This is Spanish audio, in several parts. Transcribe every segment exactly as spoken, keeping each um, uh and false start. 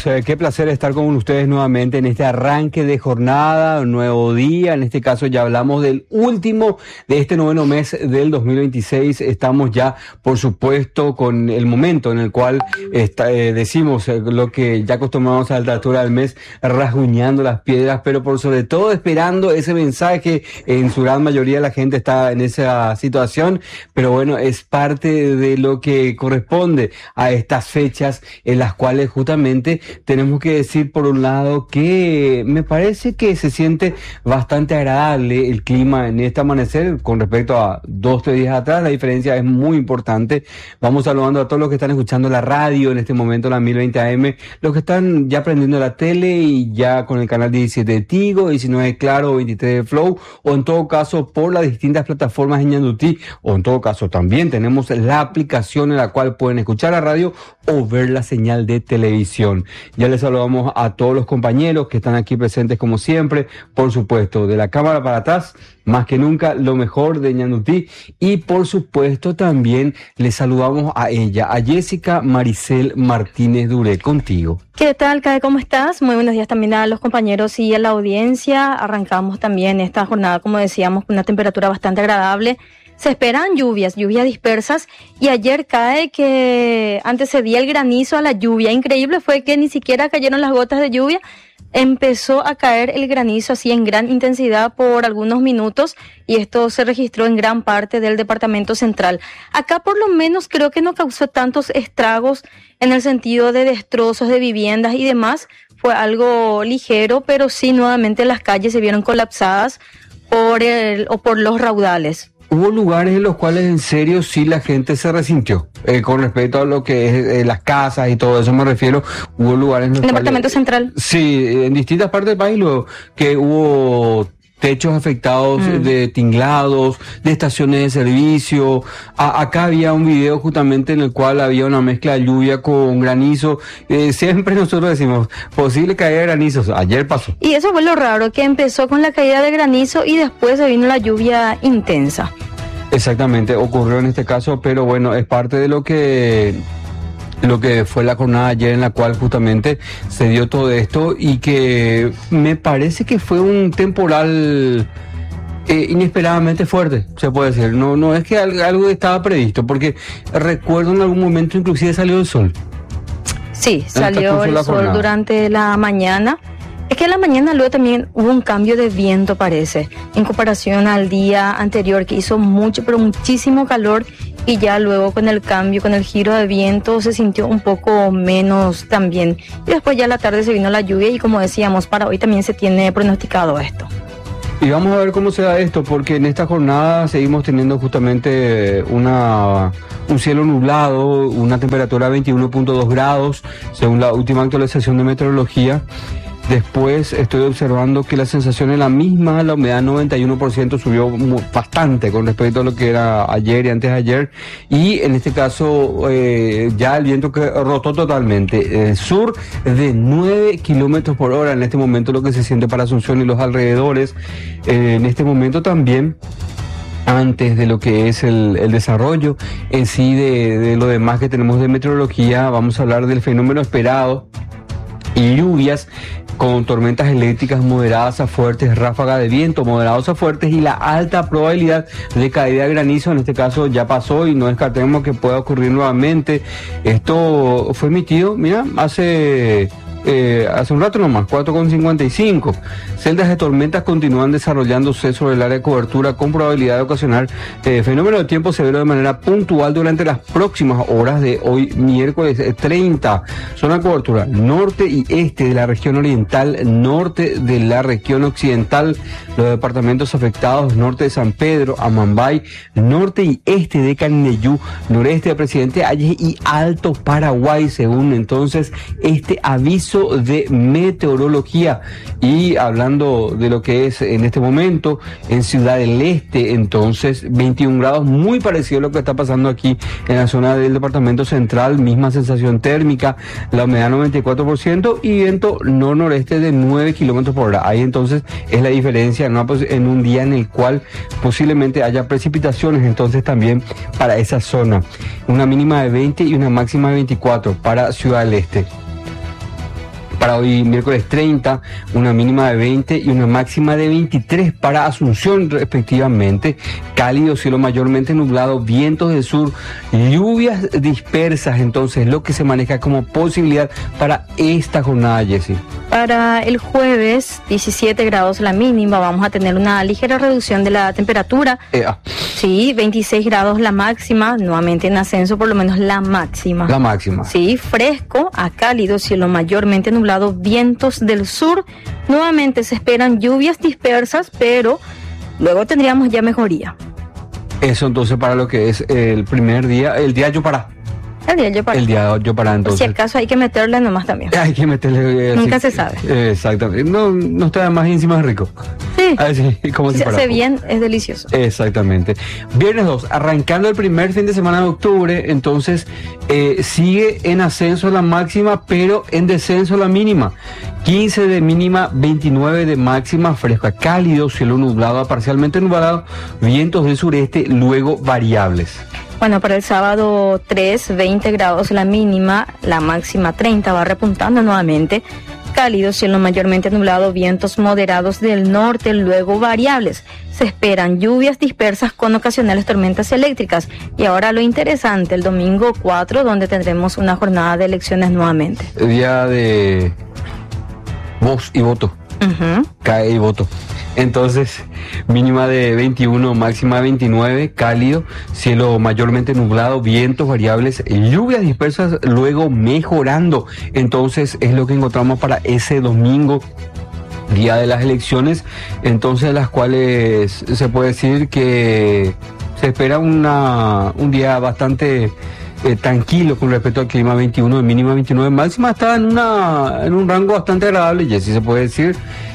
Eh, qué placer estar con ustedes nuevamente en este arranque de jornada, un nuevo día. En este caso ya hablamos del último de este noveno mes del dos mil veintiséis. Estamos ya, por supuesto, con el momento en el cual está, eh, decimos eh, lo que ya acostumbramos a la altura del mes, rasguñando las piedras, pero por sobre todo esperando ese mensaje. En su gran mayoría la gente está en esa situación, pero bueno, es parte de lo que corresponde a estas fechas en las cuales justamente tenemos que decir, por un lado, que me parece que se siente bastante agradable el clima en este amanecer con respecto a dos, tres días atrás. La diferencia es muy importante. Vamos saludando a todos los que están escuchando la radio en este momento, la mil veinte A M, los que están ya prendiendo la tele y ya con el canal diecisiete de Tigo, diecinueve de Claro, veintitrés de Flow, o en todo caso por las distintas plataformas en Ñandutí, o en todo caso también tenemos la aplicación en la cual pueden escuchar la radio o ver la señal de televisión. Ya les saludamos a todos los compañeros que están aquí presentes como siempre, por supuesto, de la cámara para atrás, más que nunca, lo mejor de Ñandutí, y por supuesto también les saludamos a ella, a Jessica Maricel Martínez Duré, contigo. ¿Qué tal, Cae? ¿Cómo estás? Muy buenos días también a los compañeros y a la audiencia. Arrancamos también esta jornada, como decíamos, con una temperatura bastante agradable. Se esperan lluvias, lluvias dispersas, y ayer cae que antecedía el granizo a la lluvia. Increíble fue que ni siquiera cayeron las gotas de lluvia, empezó a caer el granizo así en gran intensidad por algunos minutos, y esto se registró en gran parte del departamento central. Acá por lo menos creo que no causó tantos estragos en el sentido de destrozos de viviendas y demás, fue algo ligero, pero sí nuevamente las calles se vieron colapsadas por el, o por los raudales. Hubo lugares en los cuales en serio sí la gente se resintió, eh, con respecto a lo que es eh, las casas y todo eso me refiero. Hubo lugares en los ¿El departamento cuales, central? Sí, en distintas partes del país, lo, que hubo techos afectados, mm. de tinglados, de estaciones de servicio. A, acá había un video justamente en el cual había una mezcla de lluvia con granizo. Eh, siempre nosotros decimos, posible caída de granizos. Ayer pasó. Y eso fue lo raro, que empezó con la caída de granizo y después se vino la lluvia intensa. Exactamente, ocurrió en este caso, pero bueno, es parte de lo que... lo que fue la jornada ayer en la cual justamente se dio todo esto, y que me parece que fue un temporal eh, inesperadamente fuerte, se puede decir. No, no es que algo estaba previsto, porque recuerdo en algún momento inclusive salió el sol. Sí, salió el sol durante la mañana. Es que en la mañana luego también hubo un cambio de viento, parece, en comparación al día anterior, que hizo mucho, pero muchísimo calor, y ya luego con el cambio, con el giro de viento, se sintió un poco menos también. Y después ya a la tarde se vino la lluvia, y como decíamos, para hoy también se tiene pronosticado esto. Y vamos a ver cómo se da esto, porque en esta jornada seguimos teniendo justamente una, un cielo nublado, una temperatura de veintiuno punto dos grados, según la última actualización de meteorología. Después estoy observando que la sensación es la misma, la humedad noventa y uno por ciento subió bastante con respecto a lo que era ayer y antes de ayer, y en este caso eh, ya el viento que rotó totalmente, el sur de nueve kilómetros por hora en este momento, lo que se siente para Asunción y los alrededores. Eh, en este momento también, antes de lo que es el, el desarrollo en sí de, de lo demás que tenemos de meteorología, vamos a hablar del fenómeno esperado y lluvias con tormentas eléctricas moderadas a fuertes, ráfagas de viento moderados a fuertes, y la alta probabilidad de caída de granizo. En este caso ya pasó y no descartemos que pueda ocurrir nuevamente. Esto fue emitido, mira, hace... Eh, hace un rato nomás, cuatro con cincuenta y cinco. Celdas de tormentas continúan desarrollándose sobre el área de cobertura con probabilidad de ocasionar eh, fenómeno de tiempo severo de manera puntual durante las próximas horas de hoy, miércoles treinta. Zona de cobertura norte y este de la región oriental, norte de la región occidental, los departamentos afectados, norte de San Pedro, Amambay, norte y este de Canindeyú, noreste de Presidente Hayes y Alto Paraguay, según entonces este aviso de meteorología. Y hablando de lo que es en este momento en Ciudad del Este, entonces veintiún grados, muy parecido a lo que está pasando aquí en la zona del departamento central, misma sensación térmica, la humedad noventa y cuatro por ciento y viento nor-noreste de nueve kilómetros por hora. Ahí entonces es la diferencia, ¿no? Pues en un día en el cual posiblemente haya precipitaciones entonces también para esa zona, una mínima de veinte y una máxima de veinticuatro para Ciudad del Este. Para hoy, miércoles treinta, una mínima de veinte y una máxima de veintitrés para Asunción, respectivamente. Cálido, cielo mayormente nublado, vientos del sur, lluvias dispersas. Entonces, lo que se maneja como posibilidad para esta jornada, Jessy. Para el jueves, diecisiete grados la mínima, vamos a tener una ligera reducción de la temperatura. Eh, ah. Sí, veintiséis grados la máxima, nuevamente en ascenso, por lo menos la máxima. La máxima. Sí, fresco a cálido, cielo mayormente nublado, vientos del sur. Nuevamente se esperan lluvias dispersas, pero luego tendríamos ya mejoría. Eso entonces para lo que es el primer día, el día yo para. El día yo para. El día yo para entonces. Si acaso hay que meterle nomás también. Hay que meterle. Nunca así, se sabe. Eh, exactamente. No, no está más encima de rico. Sí. Así, como si si se hace bien, es delicioso. Exactamente. Viernes dos, arrancando el primer fin de semana de octubre, entonces eh, sigue en ascenso la máxima, pero en descenso la mínima. quince de mínima, veintinueve de máxima, fresca, cálido, cielo nublado, parcialmente nublado, vientos del sureste, luego variables. Bueno, para el sábado tres, veinte grados la mínima, la máxima treinta, va repuntando nuevamente. Cálido, cielo mayormente nublado, vientos moderados del norte, luego variables. Se esperan lluvias dispersas con ocasionales tormentas eléctricas. Y ahora lo interesante, el domingo cuatro, donde tendremos una jornada de elecciones nuevamente. Día de voz y voto. Uh-huh. Cae y voto. Entonces, mínima de veintiuno, máxima de veintinueve, cálido, cielo mayormente nublado, vientos variables, lluvias dispersas, luego mejorando. Entonces, es lo que encontramos para ese domingo, día de las elecciones, entonces las cuales se puede decir que se espera una, un día bastante eh, tranquilo con respecto al clima. Veintiuno de mínima, veintinueve máxima, está en, una, en un rango bastante agradable, y así se puede decir.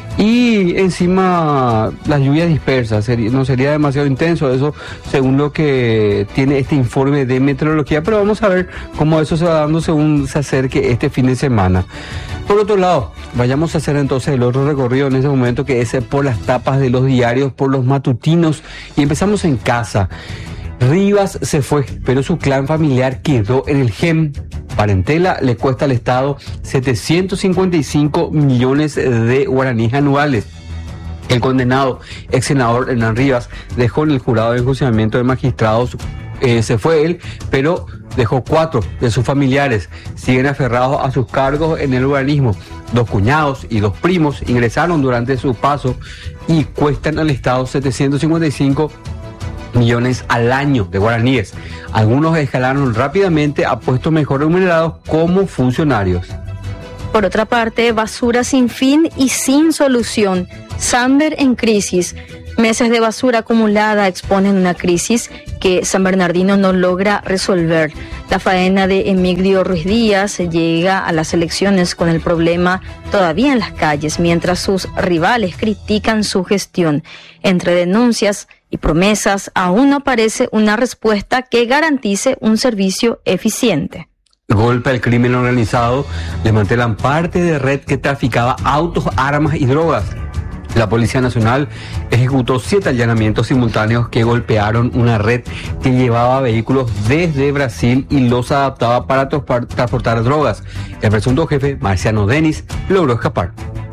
Y encima las lluvias dispersas, sería, no sería demasiado intenso eso según lo que tiene este informe de meteorología, pero vamos a ver cómo eso se va dando según se acerque este fin de semana. Por otro lado, vayamos a hacer entonces el otro recorrido en ese momento, que es por las tapas de los diarios, por los matutinos, y empezamos en casa. Rivas se fue, pero su clan familiar quedó en el G E M. Parentela le cuesta al Estado setecientos cincuenta y cinco millones de guaraníes anuales. El condenado ex senador Hernán Rivas dejó en el jurado de enjuiciamiento de magistrados, eh, se fue él, pero dejó cuatro de sus familiares. Siguen aferrados a sus cargos en el organismo. Dos cuñados y dos primos ingresaron durante su paso y cuestan al Estado setecientos cincuenta y cinco millones al año de guaraníes. Algunos escalaron rápidamente a puestos mejor remunerados como funcionarios. Por otra parte, basura sin fin y sin solución. Samber en crisis. Meses de basura acumulada exponen una crisis que San Bernardino no logra resolver. La faena de Emilio Ruiz Díaz llega a las elecciones con el problema todavía en las calles, mientras sus rivales critican su gestión. Entre denuncias y promesas, aún no aparece una respuesta que garantice un servicio eficiente. Golpe al crimen organizado, desmantelan parte de red que traficaba autos, armas y drogas. La Policía Nacional ejecutó siete allanamientos simultáneos que golpearon una red que llevaba vehículos desde Brasil y los adaptaba para transportar drogas. El presunto jefe, Marciano Denis, logró escapar.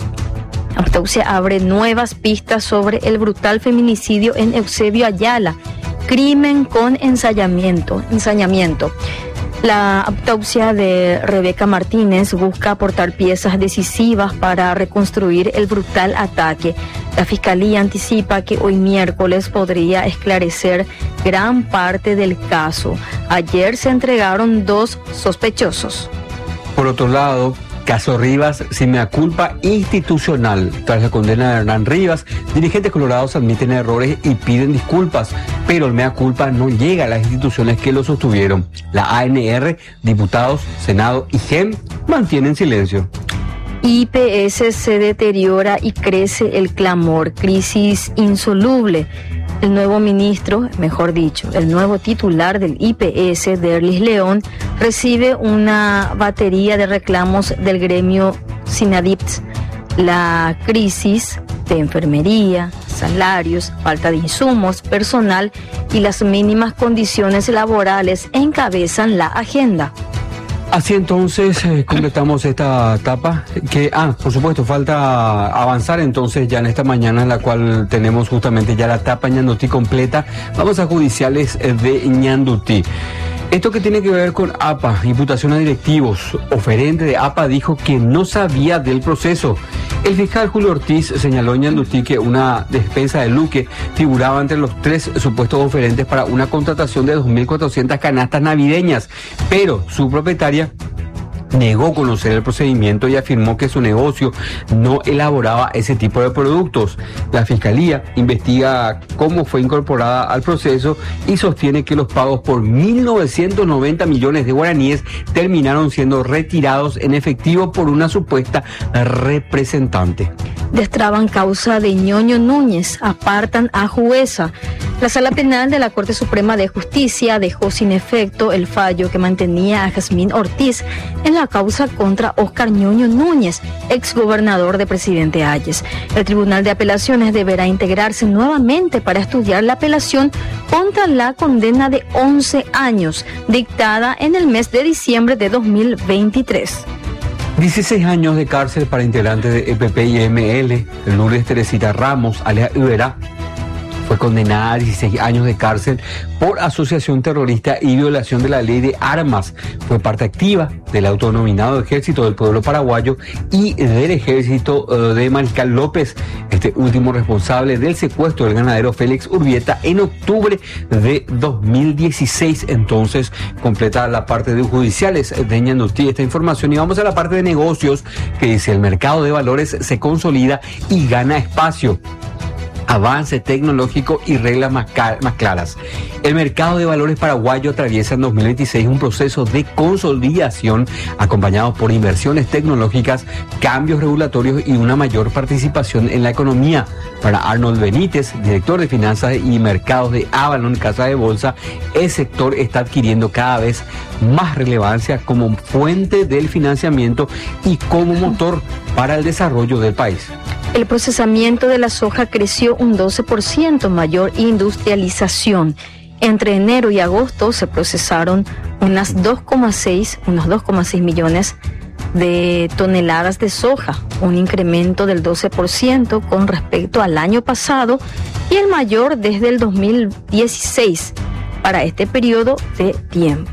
La autopsia abre nuevas pistas sobre el brutal feminicidio en Eusebio Ayala. Crimen con ensayamiento. ensañamiento. La autopsia de Rebeca Martínez busca aportar piezas decisivas para reconstruir el brutal ataque. La Fiscalía anticipa que hoy miércoles podría esclarecer gran parte del caso. Ayer se entregaron dos sospechosos. Por otro lado, caso Rivas sin mea culpa institucional. Tras la condena de Hernán Rivas, dirigentes colorados admiten errores y piden disculpas, pero el mea culpa no llega a las instituciones que lo sostuvieron. La A N R, diputados, Senado y G E M mantienen silencio. I P S se deteriora y crece el clamor, crisis insoluble. El nuevo ministro, mejor dicho, el nuevo titular del I P S, Derlis León, recibe una batería de reclamos del gremio Sinadips. La crisis de enfermería, salarios, falta de insumos, personal y las mínimas condiciones laborales encabezan la agenda. Así entonces eh, completamos esta etapa que, ah, por supuesto, falta avanzar entonces ya en esta mañana en la cual tenemos justamente ya la etapa Ñandutí completa. Vamos a judiciales de Ñandutí. Esto que tiene que ver con A P A, imputación a directivos. Oferente de A P A dijo que no sabía del proceso. El fiscal Julio Ortiz señaló en Ñandutí que una despensa de Luque figuraba entre los tres supuestos oferentes para una contratación de dos mil cuatrocientas canastas navideñas, pero su propietaria negó conocer el procedimiento y afirmó que su negocio no elaboraba ese tipo de productos. La Fiscalía investiga cómo fue incorporada al proceso y sostiene que los pagos por mil novecientos noventa millones de guaraníes terminaron siendo retirados en efectivo por una supuesta representante. Destraban causa de Ñoño Núñez, apartan a jueza. La Sala Penal de la Corte Suprema de Justicia dejó sin efecto el fallo que mantenía a Jazmín Ortiz en la causa contra Óscar Ñoño Núñez, exgobernador de Presidente Hayes. El Tribunal de Apelaciones deberá integrarse nuevamente para estudiar la apelación contra la condena de once años, dictada en el mes de diciembre de dos mil veintitrés. dieciséis años de cárcel para integrantes de E P P y M L. Lourdes Teresita Ramos, alias Iberá, fue condenada a dieciséis años de cárcel por asociación terrorista y violación de la ley de armas. Fue parte activa del autodenominado Ejército del Pueblo Paraguayo y del Ejército uh, de Mariscal López, este último responsable del secuestro del ganadero Félix Urbieta en octubre de dos mil dieciséis. Entonces completa la parte de judiciales de Ñandutí esta información y vamos a la parte de negocios que dice: el mercado de valores se consolida y gana espacio. Avance tecnológico y reglas más, más claras. El mercado de valores paraguayo atraviesa en dos mil veintiséis un proceso de consolidación acompañado por inversiones tecnológicas, cambios regulatorios y una mayor participación en la economía. Para Arnold Benítez, director de finanzas y mercados de Avalon Casa de Bolsa, el sector está adquiriendo cada vez más relevancia como fuente del financiamiento y como motor para el desarrollo del país. El procesamiento de la soja creció un doce por ciento, mayor industrialización. Entre enero y agosto se procesaron unas dos coma seis, unos dos coma seis millones de toneladas de soja, un incremento del doce por ciento con respecto al año pasado y el mayor desde el dos mil dieciséis para este periodo de tiempo.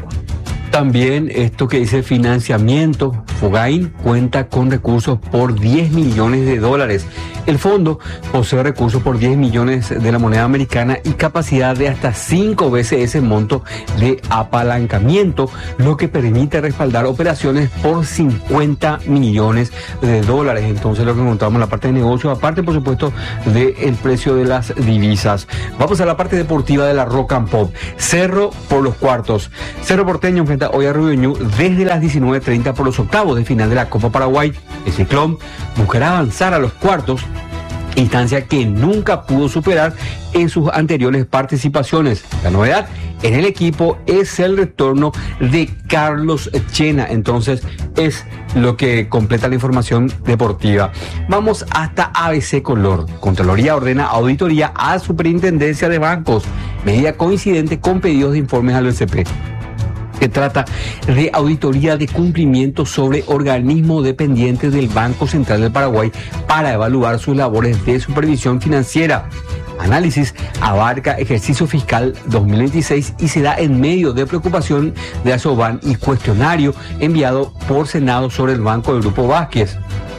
También esto que dice financiamiento, Fogain cuenta con recursos por diez millones de dólares. El fondo posee recursos por diez millones de la moneda americana y capacidad de hasta cinco veces ese monto de apalancamiento, lo que permite respaldar operaciones por cincuenta millones de dólares. Entonces lo que encontramos en la parte de negocios, aparte por supuesto del precio de las divisas. Vamos a la parte deportiva de la Rock and Pop. Cerro por los cuartos. Cerro Porteño enfrenta hoy a Rubio Ñu desde las diecinueve treinta por los octavos de final de la Copa Paraguay. El Ciclón buscará avanzar a los cuartos, instancia que nunca pudo superar en sus anteriores participaciones. La novedad en el equipo es el retorno de Carlos Chena. Entonces es lo que completa la información deportiva. Vamos hasta A B C Color. Contraloría ordena auditoría a Superintendencia de Bancos, medida coincidente con pedidos de informes al B C P. Se trata de auditoría de cumplimiento sobre organismos dependientes del Banco Central del Paraguay para evaluar sus labores de supervisión financiera. Análisis abarca ejercicio fiscal dos mil veintiséis y se da en medio de preocupación de Asoban y cuestionario enviado por Senado sobre el Banco del Grupo Vázquez.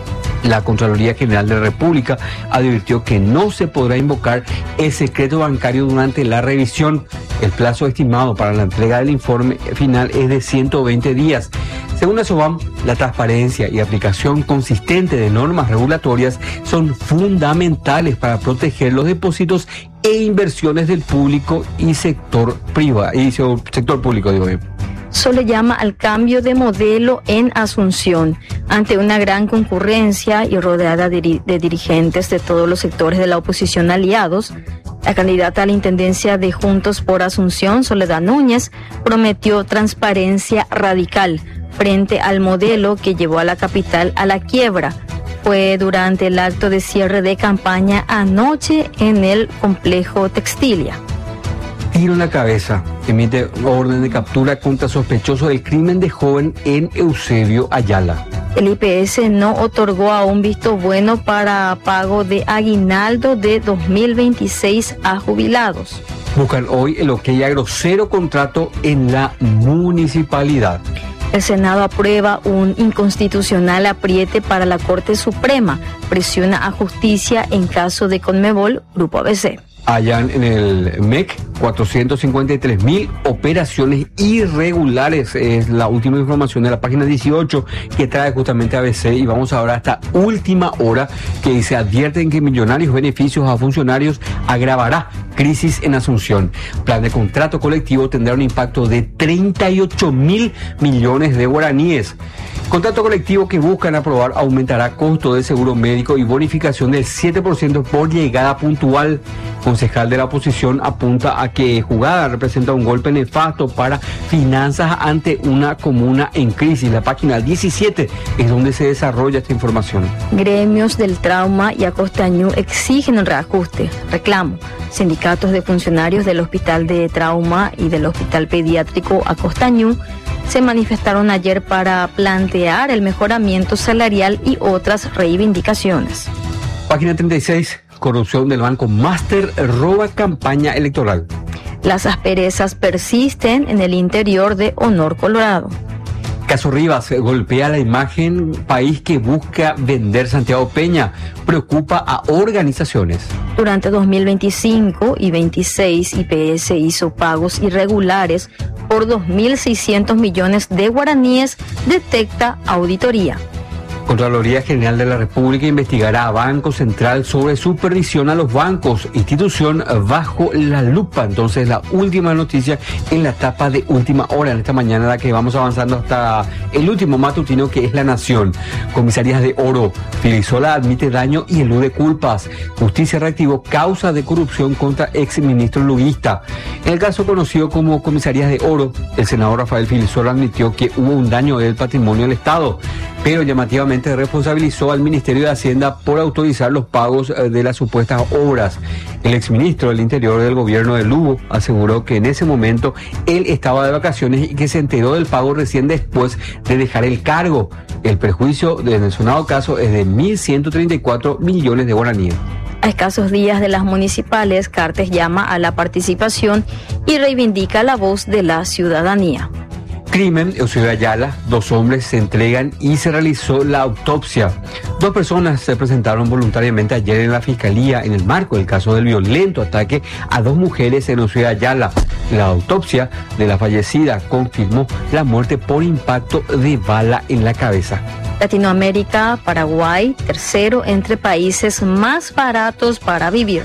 La Contraloría General de la República advirtió que no se podrá invocar el secreto bancario durante la revisión. El plazo estimado para la entrega del informe final es de ciento veinte días. Según Asobam, la transparencia y aplicación consistente de normas regulatorias son fundamentales para proteger los depósitos e inversiones del público y sector privado y sector público, digo bien. Solo llama al cambio de modelo en Asunción. Ante una gran concurrencia y rodeada de, de dirigentes de todos los sectores de la oposición aliados, la candidata a la intendencia de Juntos por Asunción, Soledad Núñez, prometió transparencia radical frente al modelo que llevó a la capital a la quiebra. Fue durante el acto de cierre de campaña anoche en el complejo Textilia. Tiro en la cabeza emite orden de captura contra sospechoso del crimen de joven en Eusebio Ayala. El I P S no otorgó aún visto bueno para pago de aguinaldo de dos mil veintiséis a jubilados. Buscan hoy el ok a grosero contrato en la municipalidad. El Senado aprueba un inconstitucional apriete para la Corte Suprema. Presiona a justicia en caso de Conmebol, Grupo A B C. Hallan en el M E C cuatrocientos cincuenta y tres mil operaciones irregulares. Es la última información de la página dieciocho que trae justamente A B C. Y vamos ahora a esta última hora que dice: advierten que millonarios beneficios a funcionarios agravará crisis en Asunción. Plan de contrato colectivo tendrá un impacto de treinta y ocho mil millones de guaraníes. Contrato colectivo que buscan aprobar aumentará costo de seguro médico y bonificación del siete por ciento por llegada puntual. Concejal de la oposición apunta a que jugada representa un golpe nefasto para finanzas ante una comuna en crisis. La página diecisiete es donde se desarrolla esta información. Gremios del trauma y Acostañú exigen el reajuste. Reclamo. Sindicatos de funcionarios del Hospital de Trauma y del Hospital Pediátrico Acostañú se manifestaron ayer para plantear el mejoramiento salarial y otras reivindicaciones. Página treinta y seis. Corrupción del Banco Master roba campaña electoral. Las asperezas persisten en el interior de Honor Colorado. Caso Rivas golpea la imagen país que busca vender Santiago Peña. Preocupa a organizaciones. Durante dos mil veinticinco y veintiséis, I P S hizo pagos irregulares por dos mil seiscientos millones de guaraníes, detecta auditoría. Contraloría General de la República investigará a Banco Central sobre supervisión a los bancos, institución bajo la lupa. Entonces, la última noticia en la etapa de última hora, en esta mañana, la que vamos avanzando hasta el último matutino, que es La Nación. Comisarías de Oro, Filisola admite daño y elude culpas. Justicia reactivó causa de corrupción contra exministro luguista. En el caso conocido como Comisarías de Oro, el senador Rafael Filisola admitió que hubo un daño del patrimonio del Estado, pero llamativamente responsabilizó al Ministerio de Hacienda por autorizar los pagos de las supuestas obras. El exministro del Interior del gobierno de Lugo aseguró que en ese momento él estaba de vacaciones y que se enteró del pago recién después de dejar el cargo. El perjuicio del mencionado caso es de mil ciento treinta y cuatro millones de guaraníes. A escasos días de las municipales, Cartes llama a la participación y reivindica la voz de la ciudadanía. Crimen, Eusebio Ayala, dos hombres se entregan y se realizó la autopsia. Dos personas se presentaron voluntariamente ayer en la Fiscalía en el marco del caso del violento ataque a dos mujeres en Eusebio Ayala. La autopsia de la fallecida confirmó la muerte por impacto de bala en la cabeza. Latinoamérica, Paraguay, tercero entre países más baratos para vivir.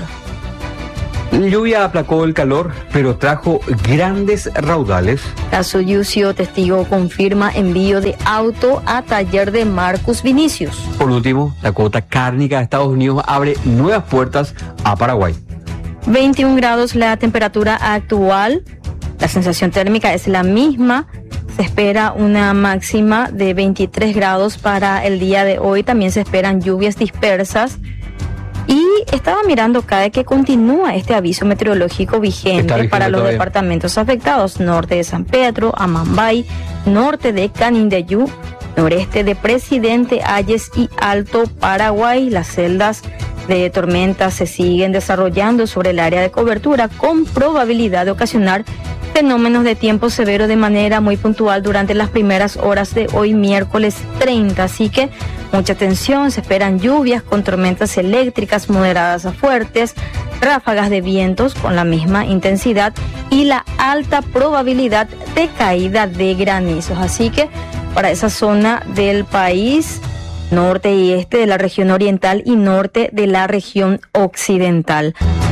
La lluvia aplacó el calor, pero trajo grandes raudales. Caso Yucio, testigo confirma envío de auto a taller de Marcus Vinicius. Por último, la cuota cárnica de Estados Unidos abre nuevas puertas a Paraguay. veintiún grados la temperatura actual, la sensación térmica es la misma. Se espera una máxima de veintitrés grados para el día de hoy. También se esperan lluvias dispersas. Y estaba mirando cada que continúa este aviso meteorológico vigente para los todavía. Departamentos afectados: norte de San Pedro, Amambay, norte de Canindeyú, noreste de Presidente Hayes y Alto Paraguay. Las celdas de tormentas se siguen desarrollando sobre el área de cobertura, con probabilidad de ocasionar fenómenos de tiempo severo de manera muy puntual durante las primeras horas de hoy, miércoles treinta. Así que mucha atención, se esperan lluvias con tormentas eléctricas moderadas a fuertes, ráfagas de vientos con la misma intensidad y la alta probabilidad de caída de granizos. Así que para esa zona del país, norte y este de la región oriental y norte de la región occidental.